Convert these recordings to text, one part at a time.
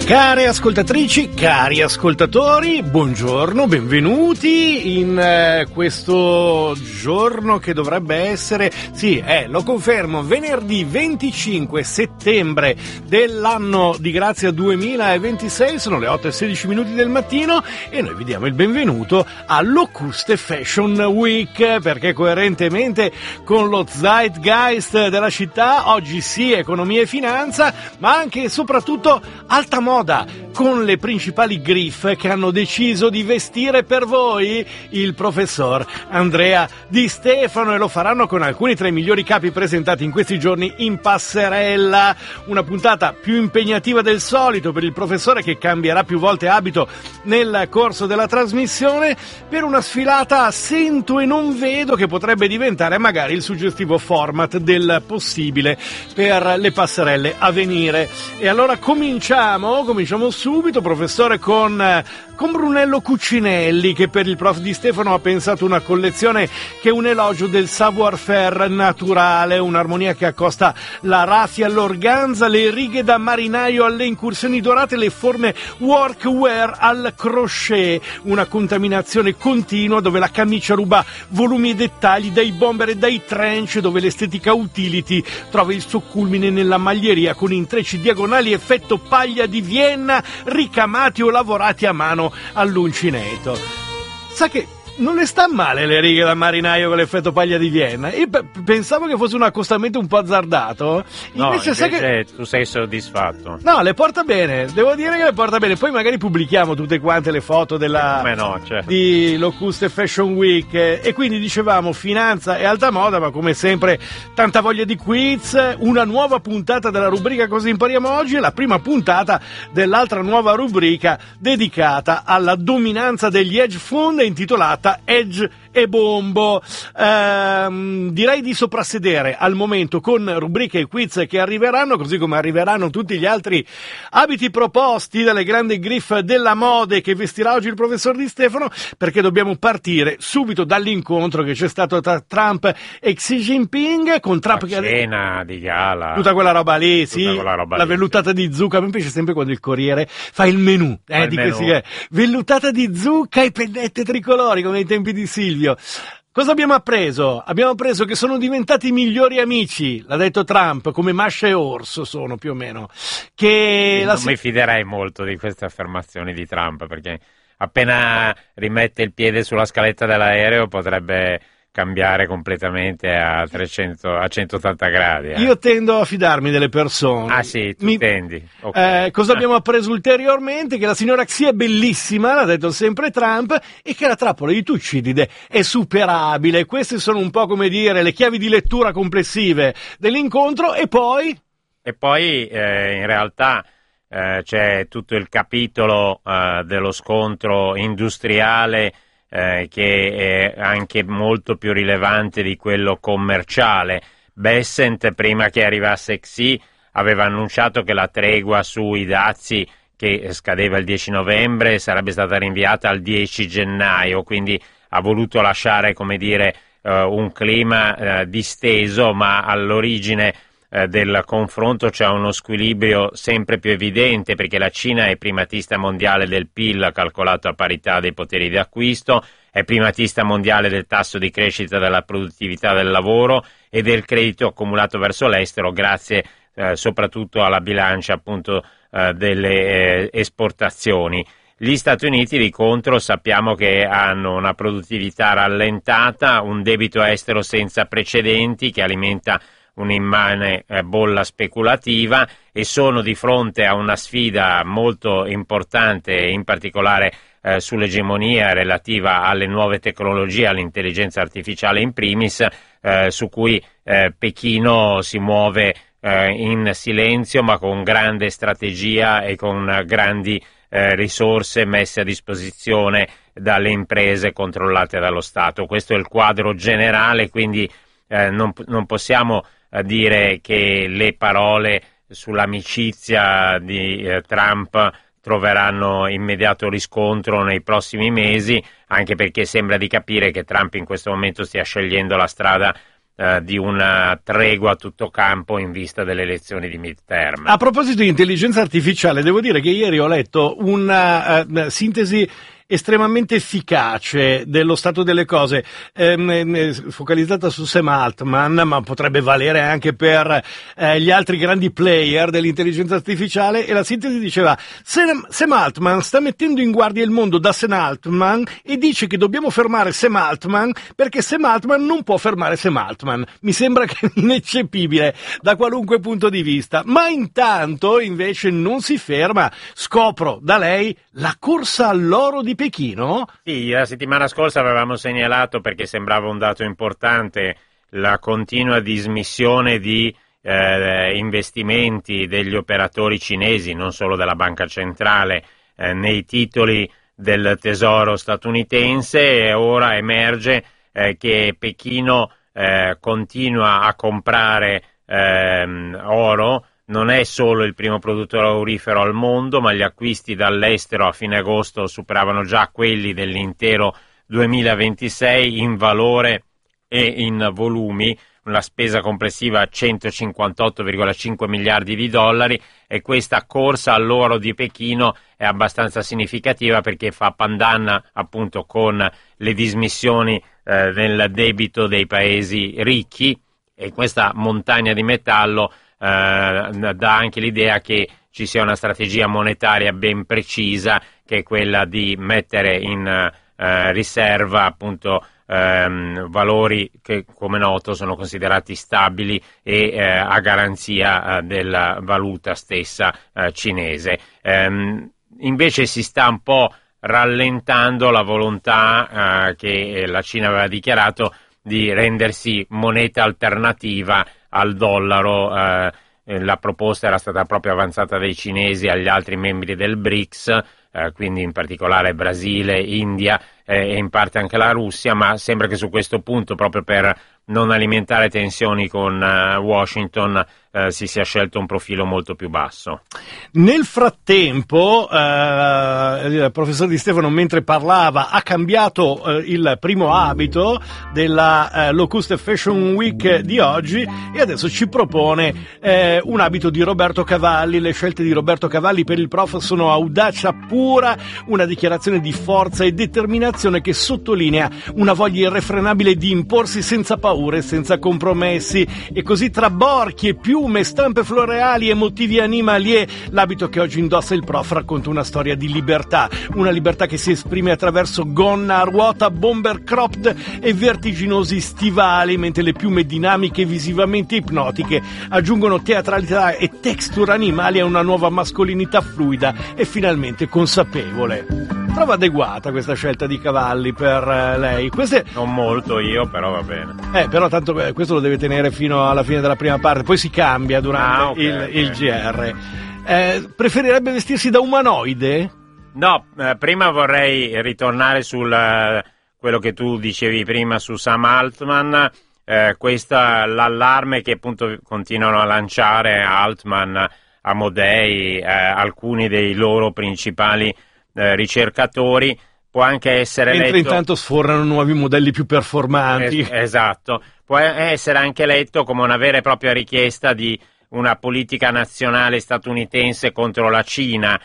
Care ascoltatrici, cari ascoltatori, buongiorno, benvenuti in questo giorno che dovrebbe essere, lo confermo, venerdì 25 settembre dell'anno di grazia 2026, sono le 8:16 del mattino e noi vi diamo il benvenuto a Locuste Fashion Week, perché coerentemente con lo zeitgeist della città, oggi sì economia e finanza, ma anche e soprattutto alta moda, con le principali griffe che hanno deciso di vestire per voi il professor Andrea Di Stefano, e lo faranno con alcuni tra i migliori capi presentati in questi giorni in passerella. Una puntata più impegnativa del solito per il professore, che cambierà più volte abito nel corso della trasmissione, per una sfilata a sento e non vedo che potrebbe diventare magari il suggestivo format del possibile per le passerelle a venire. E allora cominciamo subito, professore, con Brunello Cucinelli, che per il prof Di Stefano ha pensato una collezione che è un elogio del savoir-faire naturale, un'armonia che accosta la raffia all'organza, le righe da marinaio alle incursioni dorate, le forme workwear al crochet, una contaminazione continua dove la camicia ruba volumi e dettagli dai bomber e dai trench, dove l'estetica utility trova il suo culmine nella maglieria con intrecci diagonali effetto paglia di Vienna, ricamati o lavorati a mano all'uncinetto. Sa che non le sta male le righe da marinaio con l'effetto paglia di Vienna. Io pensavo che fosse un accostamento un po' azzardato. Invece sai che tu sei soddisfatto. No, le porta bene, devo dire che le porta bene. Poi magari pubblichiamo tutte quante le foto di Locuste Fashion Week. E quindi dicevamo finanza e alta moda, ma come sempre tanta voglia di quiz, una nuova puntata della rubrica Cosa impariamo oggi, e la prima puntata dell'altra nuova rubrica dedicata alla dominanza degli hedge fund, intitolata Edge e Bombo. Direi di soprassedere al momento con rubriche e quiz che arriveranno, così come arriveranno tutti gli altri abiti proposti dalle grandi griffe della mode che vestirà oggi il professor Di Stefano, perché dobbiamo partire subito dall'incontro che c'è stato tra Trump e Xi Jinping, con Trump la cena di gala, tutta quella roba lì, la vellutata di zucca. Mi piace sempre quando il Corriere fa il menù, vellutata di zucca e pennette tricolori come ai tempi di Silvio. Cosa abbiamo appreso? Abbiamo appreso che sono diventati migliori amici, l'ha detto Trump, come Mascia e Orso sono più o meno. Non mi fiderei molto di queste affermazioni di Trump, perché appena rimette il piede sulla scaletta dell'aereo potrebbe cambiare completamente a 180 gradi. Io tendo a fidarmi delle persone. Ah sì, tendi. Okay. Cosa abbiamo appreso ulteriormente? Che la signora Xi è bellissima, l'ha detto sempre Trump, e che la trappola di Tucidide è superabile. Queste sono un po', come dire, le chiavi di lettura complessive dell'incontro. E poi in realtà c'è tutto il capitolo dello scontro industriale, che è anche molto più rilevante di quello commerciale. Bessent, prima che arrivasse Xi, aveva annunciato che la tregua sui dazi, che scadeva il 10 novembre, sarebbe stata rinviata al 10 gennaio, quindi ha voluto lasciare, un clima disteso, ma all'origine del confronto c'è uno squilibrio sempre più evidente, perché la Cina è primatista mondiale del PIL calcolato a parità dei poteri di acquisto, è primatista mondiale del tasso di crescita della produttività del lavoro e del credito accumulato verso l'estero, grazie soprattutto alla bilancia appunto delle esportazioni. Gli Stati Uniti, di contro, sappiamo che hanno una produttività rallentata, un debito estero senza precedenti che alimenta un'immane bolla speculativa, e sono di fronte a una sfida molto importante, in particolare sull'egemonia relativa alle nuove tecnologie, all'intelligenza artificiale in primis, su cui Pechino si muove in silenzio ma con grande strategia e con grandi risorse messe a disposizione dalle imprese controllate dallo Stato. Questo è il quadro generale, quindi non possiamo dire che le parole sull'amicizia di Trump troveranno immediato riscontro nei prossimi mesi, anche perché sembra di capire che Trump in questo momento stia scegliendo la strada di una tregua a tutto campo in vista delle elezioni di midterm. A proposito di intelligenza artificiale, devo dire che ieri ho letto una sintesi estremamente efficace dello stato delle cose, focalizzata su Sam Altman, ma potrebbe valere anche per gli altri grandi player dell'intelligenza artificiale, e la sintesi diceva: Sam Altman sta mettendo in guardia il mondo da Sam Altman e dice che dobbiamo fermare Sam Altman perché Sam Altman non può fermare Sam Altman. Mi sembra che è ineccepibile da qualunque punto di vista, ma intanto invece non si ferma. Scopro da lei la corsa all'oro di Pechino? Sì, la settimana scorsa avevamo segnalato, perché sembrava un dato importante, la continua dismissione di investimenti degli operatori cinesi, non solo della banca centrale, nei titoli del tesoro statunitense, e ora emerge che Pechino continua a comprare oro. Non è solo il primo produttore aurifero al mondo, ma gli acquisti dall'estero a fine agosto superavano già quelli dell'intero 2026 in valore e in volumi, una spesa complessiva a 158,5 miliardi di dollari, e questa corsa all'oro di Pechino è abbastanza significativa perché fa pandan appunto con le dismissioni nel debito dei paesi ricchi, e questa montagna di metallo dà anche l'idea che ci sia una strategia monetaria ben precisa, che è quella di mettere in riserva appunto valori che, come noto, sono considerati stabili e a garanzia della valuta stessa cinese. Invece si sta un po' rallentando la volontà che la Cina aveva dichiarato di rendersi moneta alternativa al dollaro. La proposta era stata proprio avanzata dai cinesi agli altri membri del BRICS, quindi in particolare Brasile, India e in parte anche la Russia, ma sembra che su questo punto, proprio per non alimentare tensioni con Washington, si sia scelto un profilo molto più basso. Nel frattempo il professor Di Stefano, mentre parlava, ha cambiato il primo abito della Locuste Fashion Week di oggi, e adesso ci propone un abito di Roberto Cavalli. Le scelte di Roberto Cavalli per il prof sono audacia pura, una dichiarazione di forza e determinazione che sottolinea una voglia irrefrenabile di imporsi senza paure, senza compromessi, e così tra borchie, piume, stampe floreali e motivi animalier, l'abito che oggi indossa il prof racconta una storia di libertà, una libertà che si esprime attraverso gonna a ruota, bomber cropped e vertiginosi stivali, mentre le piume dinamiche e visivamente ipnotiche aggiungono teatralità e texture animali a una nuova mascolinità fluida e finalmente consapevole. Trova adeguata questa scelta di Cavalli per lei? Non molto io, però va bene. Però tanto questo lo deve tenere fino alla fine della prima parte, poi si cambia durante il GR. Preferirebbe vestirsi da umanoide? No, prima vorrei ritornare sul quello che tu dicevi prima su Sam Altman. L'allarme che appunto continuano a lanciare Altman, Amodei, alcuni dei loro principali ricercatori, può anche essere mentre intanto sfornano nuovi modelli più performanti. Esatto, può essere anche letto come una vera e propria richiesta di una politica nazionale statunitense contro la Cina,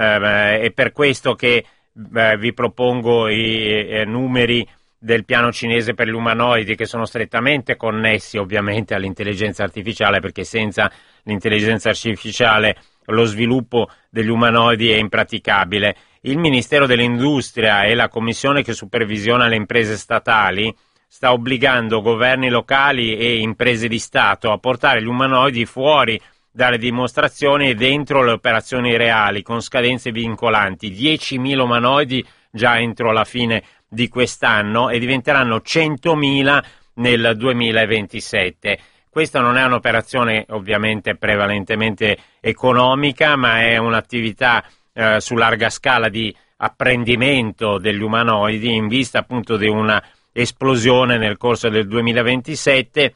è per questo che vi propongo i numeri del piano cinese per gli umanoidi, che sono strettamente connessi ovviamente all'intelligenza artificiale, perché senza l'intelligenza artificiale lo sviluppo degli umanoidi è impraticabile. Il Ministero dell'Industria e la Commissione che supervisiona le imprese statali sta obbligando governi locali e imprese di Stato a portare gli umanoidi fuori dalle dimostrazioni e dentro le operazioni reali, con scadenze vincolanti. 10.000 umanoidi già entro la fine di quest'anno e diventeranno 100.000 nel 2027. Questa non è un'operazione ovviamente prevalentemente economica, ma è un'attività su larga scala di apprendimento degli umanoidi in vista appunto di una esplosione nel corso del 2027,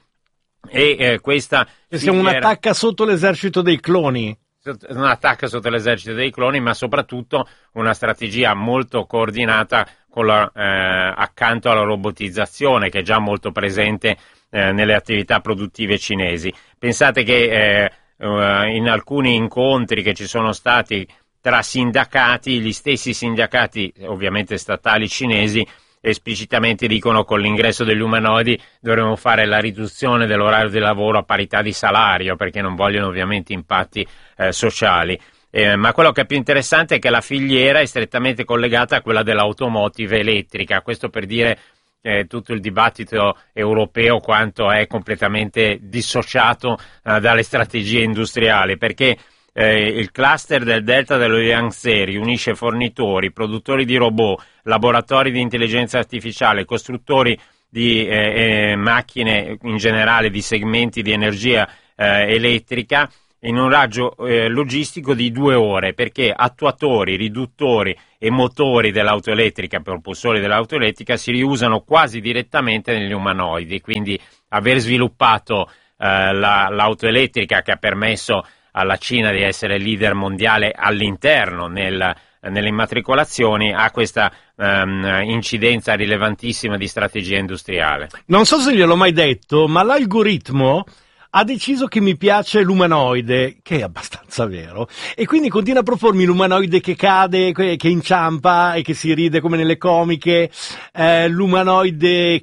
e questa siamo un'attacca sotto l'esercito dei cloni. Un attacco sotto l'esercito dei cloni, ma soprattutto una strategia molto coordinata con accanto alla robotizzazione, che è già molto presente nelle attività produttive cinesi. Pensate che in alcuni incontri che ci sono stati tra sindacati, gli stessi sindacati, ovviamente statali cinesi, esplicitamente dicono con l'ingresso degli umanoidi dovremo fare la riduzione dell'orario di lavoro a parità di salario, perché non vogliono ovviamente impatti sociali. Ma quello che è più interessante è che la filiera è strettamente collegata a quella dell'automotive elettrica, questo per dire tutto il dibattito europeo quanto è completamente dissociato dalle strategie industriali, perché il cluster del delta dello Yangtze riunisce fornitori, produttori di robot, laboratori di intelligenza artificiale, costruttori di macchine in generale, di segmenti di energia elettrica, in un raggio logistico di 2 ore, perché attuatori, riduttori e motori dell'auto elettrica, propulsori dell'auto elettrica, si riusano quasi direttamente negli umanoidi. Quindi aver sviluppato l'auto elettrica, che ha permesso alla Cina di essere leader mondiale all'interno nelle immatricolazioni, ha questa incidenza rilevantissima di strategia industriale. Non so se gliel'ho mai detto, ma l'algoritmo ha deciso che mi piace l'umanoide, che è abbastanza vero, e quindi continua a propormi l'umanoide che cade, che inciampa e che si ride come nelle comiche, l'umanoide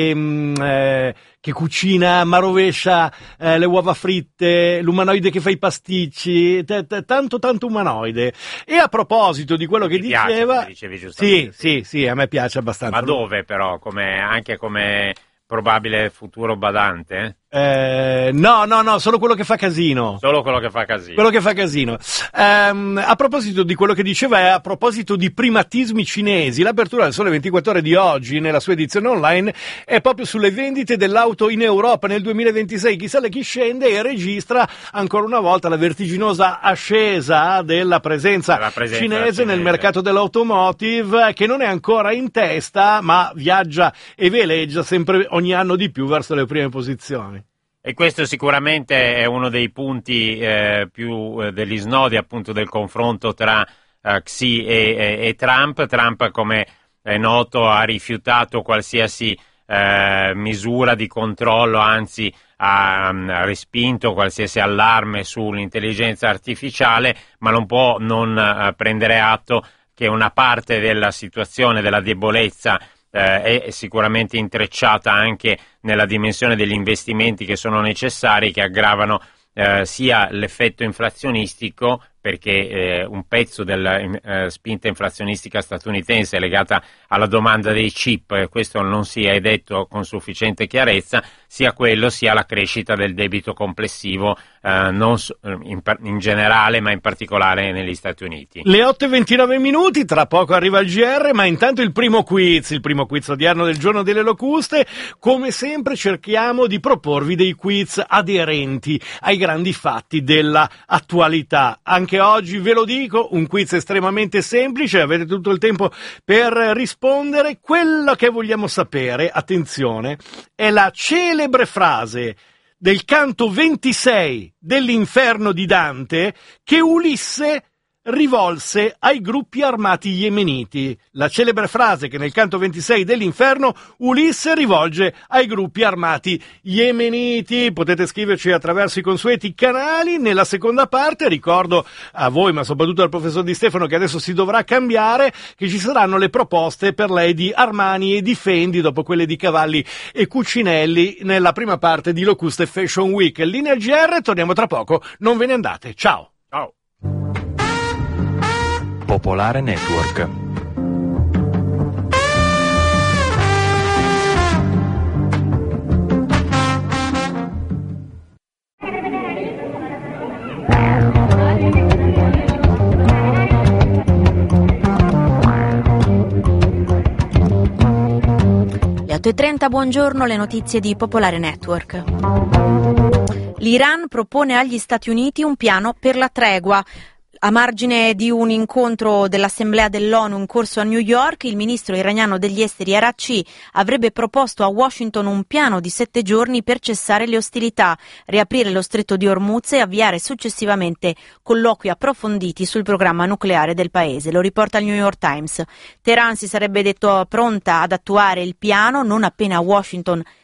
che cucina ma rovescia le uova fritte, l'umanoide che fa i pasticci, tanto umanoide. E a proposito di quello che diceva, dicevi giustamente. sì, a me piace abbastanza. Ma dove però? Anche come probabile futuro badante? No, solo quello che fa casino. Solo quello che fa casino. Quello che fa casino. A proposito di quello che diceva, a proposito di primatismi cinesi, l'apertura del Sole 24 Ore di oggi, nella sua edizione online, è proprio sulle vendite dell'auto in Europa nel 2026. Chi sale, chi scende, e registra ancora una volta la vertiginosa ascesa della presenza cinese nel mercato dell'automotive, che non è ancora in testa, ma viaggia e veleggia sempre ogni anno di più verso le prime posizioni. E questo sicuramente è uno dei punti più degli snodi, appunto, del confronto tra Xi e Trump. Trump, come è noto, ha rifiutato qualsiasi misura di controllo, anzi ha respinto qualsiasi allarme sull'intelligenza artificiale, ma non può non prendere atto che una parte della situazione, della debolezza, è sicuramente intrecciata anche nella dimensione degli investimenti che sono necessari, che aggravano sia l'effetto inflazionistico, perché un pezzo della spinta inflazionistica statunitense è legata alla domanda dei chip, questo non si è detto con sufficiente chiarezza, sia quello sia la crescita del debito complessivo in generale, ma in particolare negli Stati Uniti. Le 8:29, tra poco arriva il GR, ma intanto il primo quiz odierno del giorno delle locuste. Come sempre cerchiamo di proporvi dei quiz aderenti ai grandi fatti della attualità. Anche oggi, ve lo dico, un quiz estremamente semplice, avete tutto il tempo per rispondere. Quello che vogliamo sapere, attenzione, è la celebre frase del canto 26 dell'Inferno di Dante che Ulisse rivolse ai gruppi armati yemeniti. La celebre frase che nel canto 26 dell'Inferno Ulisse rivolge ai gruppi armati yemeniti. Potete scriverci attraverso i consueti canali. Nella seconda parte ricordo a voi, ma soprattutto al professor Di Stefano, che adesso si dovrà cambiare, che ci saranno le proposte per lei di Armani e di Fendi dopo quelle di Cavalli e Cucinelli nella prima parte di Locuste Fashion Week. Linea al GR, torniamo tra poco, non ve ne andate. Ciao. Ciao. Popolare Network. Le 8:30, buongiorno, le notizie di Popolare Network. L'Iran propone agli Stati Uniti un piano per la tregua. A margine di un incontro dell'Assemblea dell'ONU in corso a New York, il ministro iraniano degli esteri Araghchi avrebbe proposto a Washington un piano di 7 giorni per cessare le ostilità, riaprire lo stretto di Hormuz e avviare successivamente colloqui approfonditi sul programma nucleare del paese. Lo riporta il New York Times. Teheran si sarebbe detto pronta ad attuare il piano non appena Washington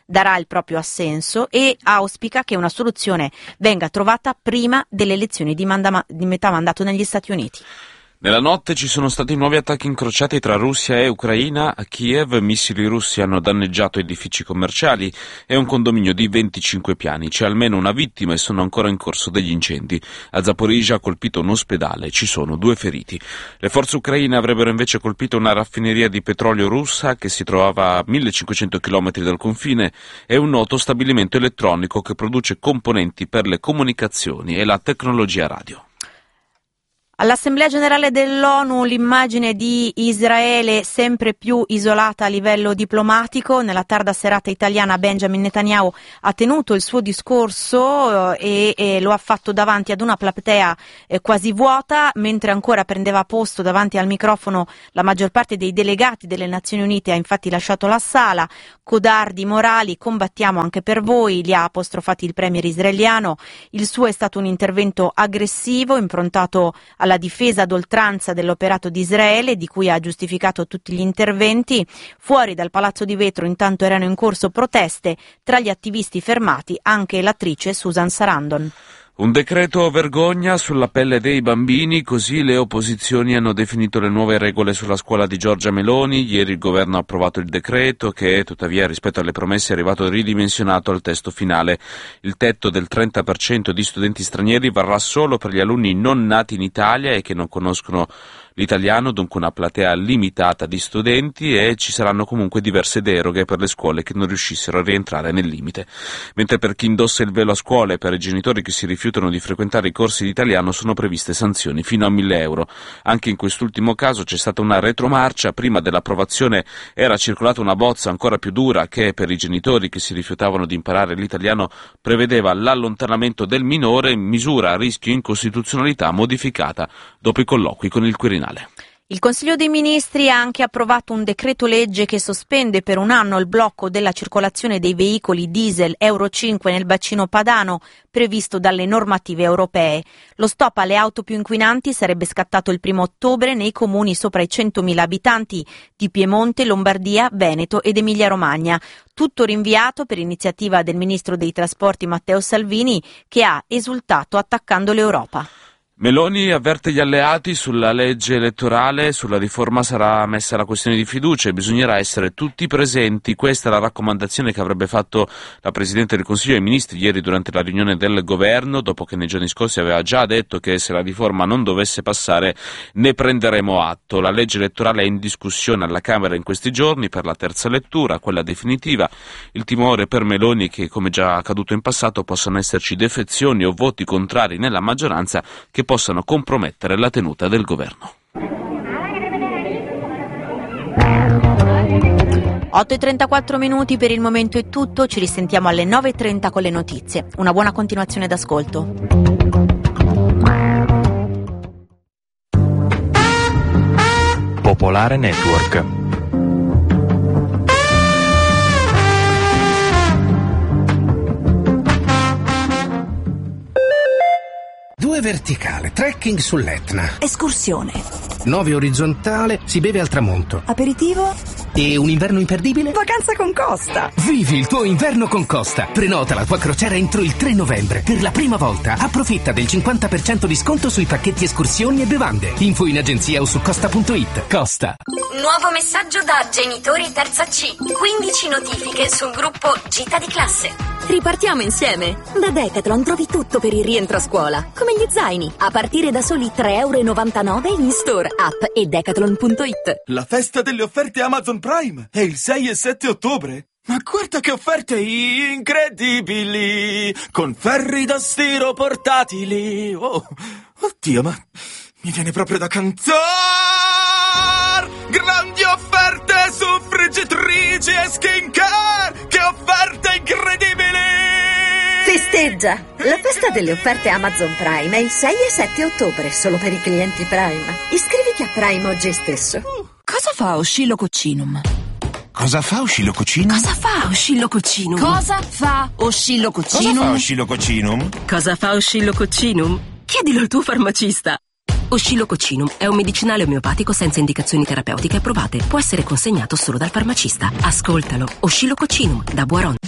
darà il proprio assenso e auspica che una soluzione venga trovata prima delle elezioni di metà mandato negli Stati Uniti. Nella notte ci sono stati nuovi attacchi incrociati tra Russia e Ucraina. A Kiev missili russi hanno danneggiato edifici commerciali e un condominio di 25 piani. C'è almeno una vittima e sono ancora in corso degli incendi. A Zaporizhzhia ha colpito un ospedale, ci sono 2 feriti. Le forze ucraine avrebbero invece colpito una raffineria di petrolio russa che si trovava a 1500 km dal confine e un noto stabilimento elettronico che produce componenti per le comunicazioni e la tecnologia radio. All'Assemblea Generale dell'ONU l'immagine di Israele sempre più isolata a livello diplomatico. Nella tarda serata italiana Benjamin Netanyahu ha tenuto il suo discorso e lo ha fatto davanti ad una platea quasi vuota, mentre ancora prendeva posto davanti al microfono la maggior parte dei delegati delle Nazioni Unite ha infatti lasciato la sala. Codardi morali, combattiamo anche per voi, li ha apostrofati il premier israeliano. Il suo è stato un intervento aggressivo, improntato alla difesa ad oltranza dell'operato di Israele, di cui ha giustificato tutti gli interventi. Fuori dal Palazzo di Vetro intanto erano in corso proteste, tra gli attivisti fermati anche l'attrice Susan Sarandon. Un decreto vergogna sulla pelle dei bambini, così le opposizioni hanno definito le nuove regole sulla scuola di Giorgia Meloni. Ieri il governo ha approvato il decreto che, tuttavia, rispetto alle promesse è arrivato ridimensionato al testo finale. Il tetto del 30% di studenti stranieri varrà solo per gli alunni non nati in Italia e che non conoscono l'italiano, dunque una platea limitata di studenti, e ci saranno comunque diverse deroghe per le scuole che non riuscissero a rientrare nel limite. Mentre per chi indossa il velo a scuola e per i genitori che si rifiutano di frequentare i corsi di italiano sono previste sanzioni fino a 1.000 euro. Anche in quest'ultimo caso c'è stata una retromarcia. Prima dell'approvazione era circolata una bozza ancora più dura che per i genitori che si rifiutavano di imparare l'italiano prevedeva l'allontanamento del minore, misura a rischio incostituzionalità modificata dopo i colloqui con il Quirinale. Il Consiglio dei Ministri ha anche approvato un decreto legge che sospende per un anno il blocco della circolazione dei veicoli diesel Euro 5 nel bacino padano previsto dalle normative europee. Lo stop alle auto più inquinanti sarebbe scattato il 1° ottobre nei comuni sopra i 100.000 abitanti di Piemonte, Lombardia, Veneto ed Emilia-Romagna. Tutto rinviato per iniziativa del ministro dei Trasporti Matteo Salvini, che ha esultato attaccando l'Europa. Meloni avverte gli alleati sulla legge elettorale, sulla riforma sarà messa la questione di fiducia e bisognerà essere tutti presenti. Questa è la raccomandazione che avrebbe fatto la Presidente del Consiglio dei Ministri ieri durante la riunione del Governo, dopo che nei giorni scorsi aveva già detto che se la riforma non dovesse passare ne prenderemo atto. La legge elettorale è in discussione alla Camera in questi giorni per la terza lettura, quella definitiva. Il timore per Meloni è che, come già accaduto in passato, possano esserci defezioni o voti contrari nella maggioranza che possano compromettere la tenuta del governo. 8:34 per il momento è tutto, ci risentiamo alle 9:30 con le notizie. Una buona continuazione d'ascolto. Popolare Network. Verticale, trekking sull'Etna. Escursione. 9 orizzontale, si beve al tramonto. Aperitivo. E un inverno imperdibile? Vacanza con Costa. Vivi il tuo inverno con Costa. Prenota la tua crociera entro il 3 novembre. Per la prima volta approfitta del 50% di sconto sui pacchetti escursioni e bevande. Info in agenzia o su costa.it. Costa. Nuovo messaggio da genitori terza C. 15 notifiche sul gruppo Gita di classe. Ripartiamo insieme. Da Decathlon trovi tutto per il rientro a scuola, come gli zaini, a partire da soli €3,99 in store, app e decathlon.it. La festa delle offerte Amazon Prime è il 6 e 7 ottobre. Ma guarda che offerte incredibili! Con ferri da stiro portatili. Oh, oddio, ma mi viene proprio da cantare! Grandi offerte su friggitrici e skincare! Che offerte incredibili! Festeggia! La festa delle offerte Amazon Prime è il 6 e 7 ottobre, solo per i clienti Prime. Iscriviti a Prime oggi stesso. Cosa fa Oscillococcinum? Cosa fa Oscillococcinum? Cosa fa Oscillococcinum? Cosa fa Oscillococcinum? Cosa fa Oscillococcinum? Chiedilo al tuo farmacista. Oscillococcinum è un medicinale omeopatico senza indicazioni terapeutiche approvate. Può essere consegnato solo dal farmacista. Ascoltalo. Oscillococcinum da Boiron.